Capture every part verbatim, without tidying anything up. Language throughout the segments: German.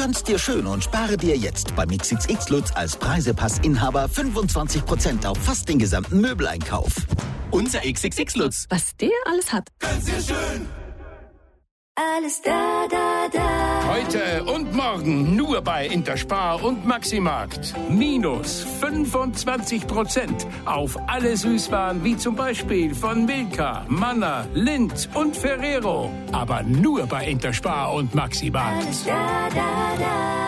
Gönn's dir schön und spare dir jetzt beim X X X Lutz als Preisepassinhaber fünfundzwanzig Prozent auf fast den gesamten Möbeleinkauf. Unser X X X Lutz. Was der alles hat. Gönn's dir schön. Alles da, da, da. Heute und morgen nur bei Interspar und Maximarkt. Minus fünfundzwanzig Prozent auf alle Süßwaren wie zum Beispiel von Milka, Manna, Lindt und Ferrero. Aber nur bei Interspar und Maximarkt. Alles da, da, da.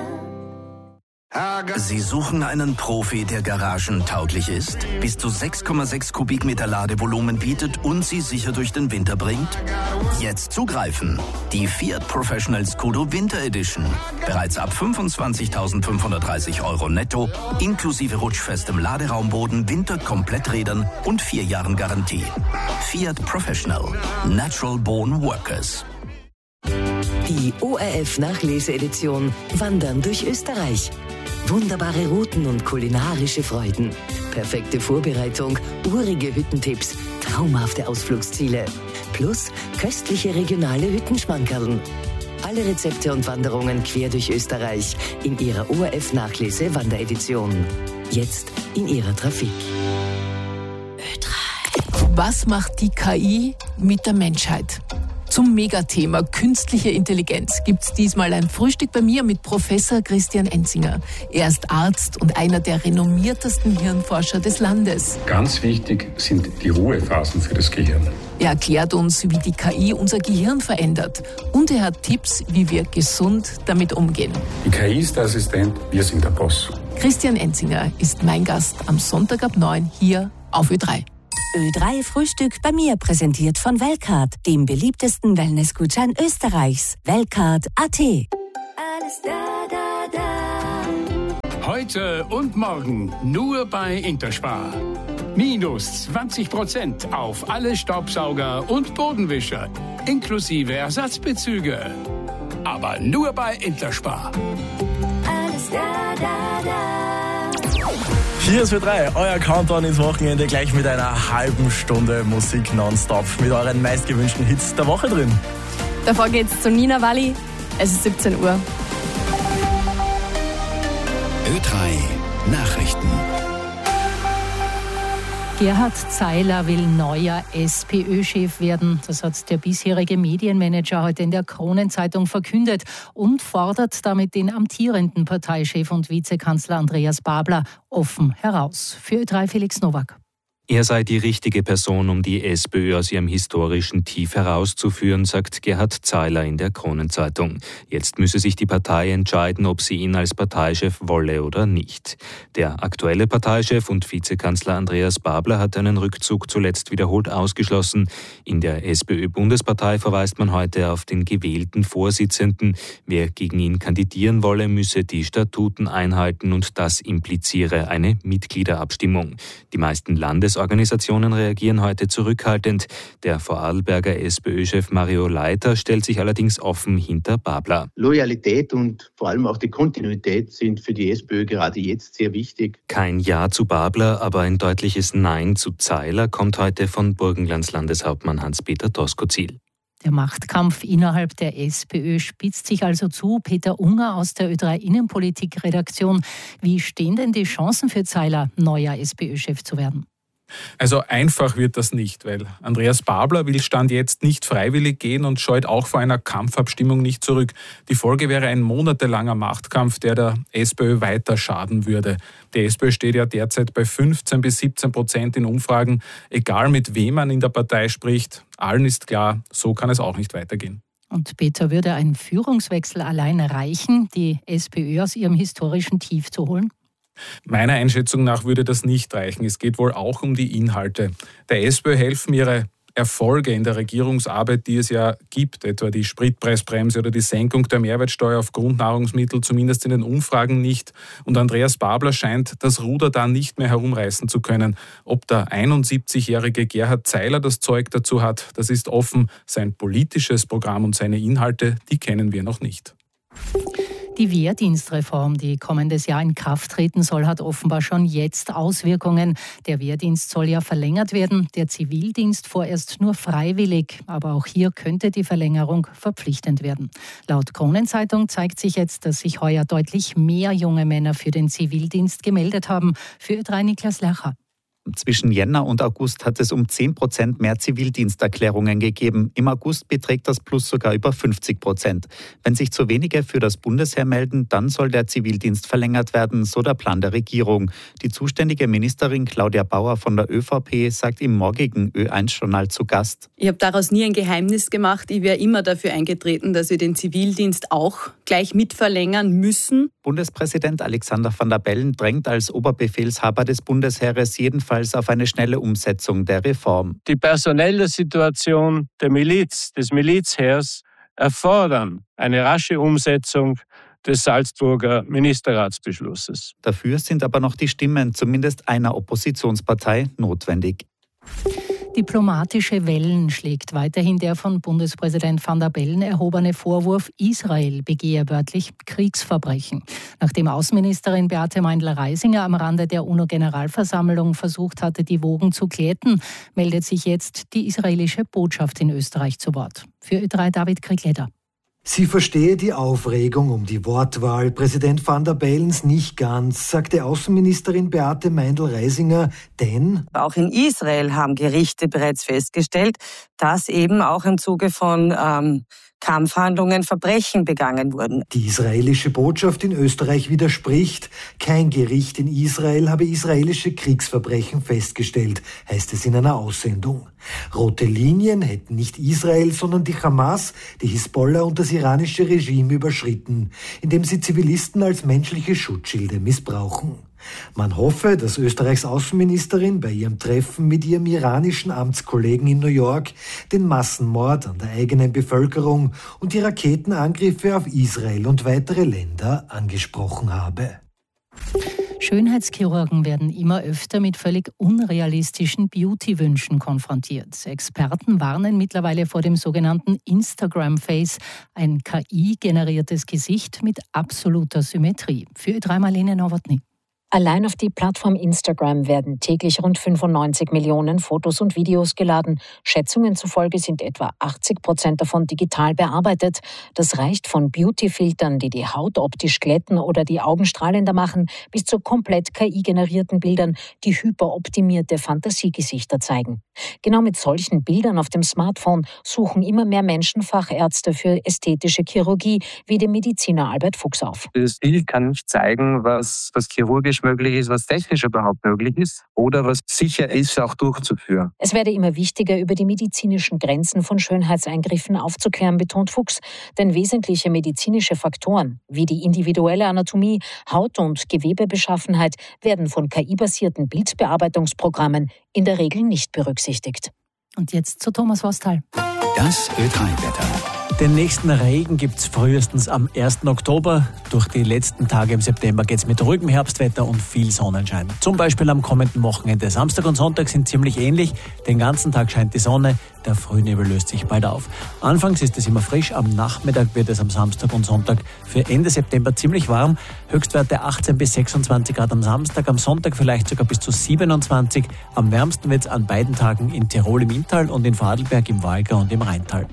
Sie suchen einen Profi, der garagentauglich ist, bis zu sechs Komma sechs Kubikmeter Ladevolumen bietet und Sie sicher durch den Winter bringt? Jetzt zugreifen! Die Fiat Professional Scudo Winter Edition. Bereits ab fünfundzwanzigtausendfünfhundertdreißig Euro netto, inklusive rutschfestem Laderaumboden, Winterkompletträdern und vier Jahren Garantie. Fiat Professional. Natural Born Workers. Die O R F-Nachlese-Edition Wandern durch Österreich. Wunderbare Routen und kulinarische Freuden. Perfekte Vorbereitung, urige Hüttentipps, traumhafte Ausflugsziele. Plus köstliche regionale Hüttenschmankerln. Alle Rezepte und Wanderungen quer durch Österreich in ihrer O R F-Nachlese-Wanderedition. Jetzt in ihrer Trafik. Ö drei. Was macht die K I mit der Menschheit? Zum Megathema künstliche Intelligenz gibt's diesmal ein Frühstück bei mir mit Professor Christian Enzinger. Er ist Arzt und einer der renommiertesten Hirnforscher des Landes. Ganz wichtig sind die Ruhephasen für das Gehirn. Er erklärt uns, wie die K I unser Gehirn verändert. Und er hat Tipps, wie wir gesund damit umgehen. Die K I ist der Assistent, wir sind der Boss. Christian Enzinger ist mein Gast am Sonntag ab neun hier auf Ö drei. Ö drei Frühstück bei mir, präsentiert von Weltcard, dem beliebtesten Wellnessgutschein Österreichs. Weltcard Punkt A T. Alles da, da, da. Heute und morgen nur bei Interspar. Minus zwanzig Prozent auf alle Staubsauger und Bodenwischer, inklusive Ersatzbezüge. Aber nur bei Interspar. Alles da, da, da. Hier ist Ö drei, euer Countdown ins Wochenende, gleich mit einer halben Stunde Musik nonstop, mit euren meistgewünschten Hits der Woche drin. Davor geht's zu Nina Walli. Es ist siebzehn Uhr. Ö drei Nachrichten. Gerhard Zeiler will neuer SPÖ-Chef werden. Das hat der bisherige Medienmanager heute in der Kronenzeitung verkündet und fordert damit den amtierenden Parteichef und Vizekanzler Andreas Babler offen heraus. Für Ö drei Felix Nowak. Er sei die richtige Person, um die SPÖ aus ihrem historischen Tief herauszuführen, sagt Gerhard Zeiler in der Kronenzeitung. Jetzt müsse sich die Partei entscheiden, ob sie ihn als Parteichef wolle oder nicht. Der aktuelle Parteichef und Vizekanzler Andreas Babler hat einen Rückzug zuletzt wiederholt ausgeschlossen. In der SPÖ-Bundespartei verweist man heute auf den gewählten Vorsitzenden. Wer gegen ihn kandidieren wolle, müsse die Statuten einhalten und das impliziere eine Mitgliederabstimmung. Die meisten Landes Organisationen reagieren heute zurückhaltend. Der Vorarlberger SPÖ-Chef Mario Leiter stellt sich allerdings offen hinter Babler. Loyalität und vor allem auch die Kontinuität sind für die SPÖ gerade jetzt sehr wichtig. Kein Ja zu Babler, aber ein deutliches Nein zu Zeiler kommt heute von Burgenlands Landeshauptmann Hans-Peter Doskozil. Der Machtkampf innerhalb der SPÖ spitzt sich also zu. Peter Unger aus der Ö drei Innenpolitik-Redaktion. Wie stehen denn die Chancen für Zeiler, neuer SPÖ-Chef zu werden? Also einfach wird das nicht, weil Andreas Babler will Stand jetzt nicht freiwillig gehen und scheut auch vor einer Kampfabstimmung nicht zurück. Die Folge wäre ein monatelanger Machtkampf, der der SPÖ weiter schaden würde. Die SPÖ steht ja derzeit bei fünfzehn bis siebzehn Prozent in Umfragen. Egal mit wem man in der Partei spricht, allen ist klar, so kann es auch nicht weitergehen. Und Peter, würde ein Führungswechsel allein reichen, die SPÖ aus ihrem historischen Tief zu holen? Meiner Einschätzung nach würde das nicht reichen. Es geht wohl auch um die Inhalte. Der SPÖ helfen ihre Erfolge in der Regierungsarbeit, die es ja gibt, etwa die Spritpreisbremse oder die Senkung der Mehrwertsteuer auf Grundnahrungsmittel, zumindest in den Umfragen nicht. Und Andreas Babler scheint das Ruder da nicht mehr herumreißen zu können. Ob der einundsiebzigjährige Gerhard Zeiler das Zeug dazu hat, das ist offen. Sein politisches Programm und seine Inhalte, die kennen wir noch nicht. Die Wehrdienstreform, die kommendes Jahr in Kraft treten soll, hat offenbar schon jetzt Auswirkungen. Der Wehrdienst soll ja verlängert werden, der Zivildienst vorerst nur freiwillig. Aber auch hier könnte die Verlängerung verpflichtend werden. Laut Kronenzeitung zeigt sich jetzt, dass sich heuer deutlich mehr junge Männer für den Zivildienst gemeldet haben. Für Ö drei Niklas Lercher. Zwischen Jänner und August hat es um zehn Prozent mehr Zivildiensterklärungen gegeben. Im August beträgt das Plus sogar über fünfzig Prozent. Wenn sich zu wenige für das Bundesheer melden, dann soll der Zivildienst verlängert werden, so der Plan der Regierung. Die zuständige Ministerin Claudia Bauer von der ÖVP sagt im morgigen Ö eins Journal zu Gast: Ich habe daraus nie ein Geheimnis gemacht. Ich wäre immer dafür eingetreten, dass wir den Zivildienst auch gleich mit verlängern müssen. Bundespräsident Alexander Van der Bellen drängt als Oberbefehlshaber des Bundesheeres jedenfalls auf eine schnelle Umsetzung der Reform. Die personelle Situation der Miliz, des Milizheers erfordern eine rasche Umsetzung des Salzburger Ministerratsbeschlusses. Dafür sind aber noch die Stimmen zumindest einer Oppositionspartei notwendig. Diplomatische Wellen schlägt weiterhin der von Bundespräsident Van der Bellen erhobene Vorwurf, Israel begehe wörtlich Kriegsverbrechen. Nachdem Außenministerin Beate Meindl-Reisinger am Rande der UNO-Generalversammlung versucht hatte, die Wogen zu glätten, meldet sich jetzt die israelische Botschaft in Österreich zu Wort. Für Ö drei David Kriegläder. Sie verstehe die Aufregung um die Wortwahl Präsident Van der Bellens nicht ganz, sagte Außenministerin Beate Meindl-Reisinger, denn auch in Israel haben Gerichte bereits festgestellt, dass eben auch im Zuge von ähm, Kampfhandlungen Verbrechen begangen wurden. Die israelische Botschaft in Österreich widerspricht. Kein Gericht in Israel habe israelische Kriegsverbrechen festgestellt, heißt es in einer Aussendung. Rote Linien hätten nicht Israel, sondern die Hamas, die Hisbollah und das iranische Regime überschritten, indem sie Zivilisten als menschliche Schutzschilde missbrauchen. Man hoffe, dass Österreichs Außenministerin bei ihrem Treffen mit ihrem iranischen Amtskollegen in New York den Massenmord an der eigenen Bevölkerung und die Raketenangriffe auf Israel und weitere Länder angesprochen habe. Schönheitschirurgen werden immer öfter mit völlig unrealistischen Beauty-Wünschen konfrontiert. Experten warnen mittlerweile vor dem sogenannten Instagram-Face, ein K I-generiertes Gesicht mit absoluter Symmetrie. Für Ö drei Marlene Nowotny. Allein auf die Plattform Instagram werden täglich rund fünfundneunzig Millionen Fotos und Videos geladen. Schätzungen zufolge sind etwa achtzig Prozent davon digital bearbeitet. Das reicht von Beauty-Filtern, die die Haut optisch glätten oder die Augen strahlender machen, bis zu komplett K I-generierten Bildern, die hyperoptimierte Fantasiegesichter zeigen. Genau mit solchen Bildern auf dem Smartphone suchen immer mehr Menschen Fachärzte für ästhetische Chirurgie, wie der Mediziner Albert Fuchs auf. Das Bild kann nicht zeigen, was, was chirurgisch möglich ist, was technisch überhaupt möglich ist oder was sicher ist, auch durchzuführen. Es werde immer wichtiger, über die medizinischen Grenzen von Schönheitseingriffen aufzuklären, betont Fuchs. Denn wesentliche medizinische Faktoren wie die individuelle Anatomie, Haut- und Gewebebeschaffenheit werden von K I-basierten Bildbearbeitungsprogrammen in der Regel nicht berücksichtigt. Und jetzt zu Thomas Wostal. Das Ö drei Wetter. Den nächsten Regen gibt es frühestens am ersten Oktober. Durch die letzten Tage im September geht es mit ruhigem Herbstwetter und viel Sonnenschein. Zum Beispiel am kommenden Wochenende. Samstag und Sonntag sind ziemlich ähnlich. Den ganzen Tag scheint die Sonne, der Frühnebel löst sich bald auf. Anfangs ist es immer frisch, am Nachmittag wird es am Samstag und Sonntag für Ende September ziemlich warm. Höchstwerte achtzehn bis sechsundzwanzig Grad am Samstag, am Sonntag vielleicht sogar bis zu siebenundzwanzig. Am wärmsten wird es an beiden Tagen in Tirol im Inntal und in Vorarlberg im Walgau und im Rheintal.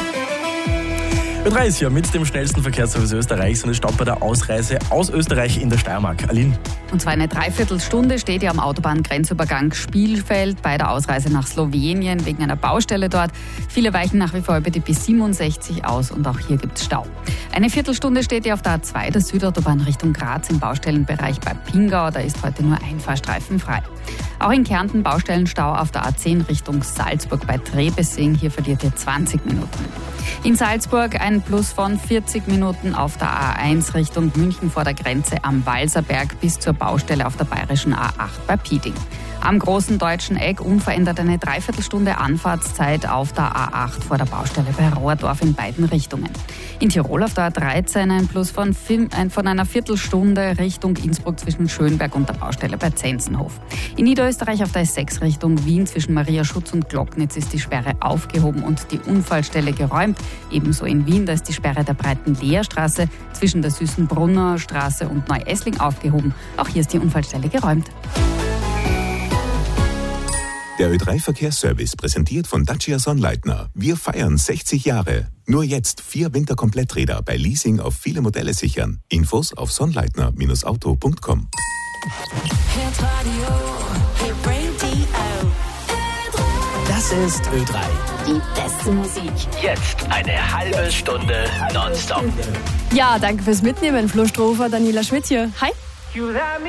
Ö drei ist hier mit dem schnellsten Verkehrsservice Österreichs und es stoppt bei der Ausreise aus Österreich in der Steiermark. Aline. Und zwar eine Dreiviertelstunde steht ihr am Autobahngrenzübergang Spielfeld bei der Ausreise nach Slowenien wegen einer Baustelle dort. Viele weichen nach wie vor über die B siebenundsechzig aus und auch hier gibt es Stau. Eine Viertelstunde steht ihr auf der A zwei der Südautobahn Richtung Graz im Baustellenbereich bei Pingau. Da ist heute nur ein Fahrstreifen frei. Auch in Kärnten Baustellenstau auf der A zehn Richtung Salzburg bei Trebessing. Hier verliert ihr zwanzig Minuten. In Salzburg ein Plus von vierzig Minuten auf der A eins Richtung München vor der Grenze am Walserberg bis zur Baustelle auf der bayerischen A acht bei Pieding. Am großen deutschen Eck unverändert eine Dreiviertelstunde Anfahrtszeit auf der A acht vor der Baustelle bei Rohrdorf in beiden Richtungen. In Tirol auf der A dreizehn ein Plus von, von einer Viertelstunde Richtung Innsbruck zwischen Schönberg und der Baustelle bei Zenzenhof. In Niederösterreich auf der S sechs Richtung Wien zwischen Mariaschutz und Glocknitz ist die Sperre aufgehoben und die Unfallstelle geräumt. Ebenso in Wien, da ist die Sperre der breiten Leerstraße zwischen der Süßenbrunner Straße und Neu-Essling aufgehoben. Auch hier ist die Unfallstelle geräumt. Der Ö drei Verkehrsservice präsentiert von Dacia Sonnleitner. Wir feiern sechzig Jahre. Nur jetzt vier Winterkompletträder bei Leasing auf viele Modelle sichern. Infos auf sonnleitner Bindestrich auto Punkt com. Das ist Ö drei. Die beste Musik. Jetzt eine halbe Stunde nonstop. Ja, danke fürs Mitnehmen, Flo Strofer, Daniela Schmidt hier. Hi.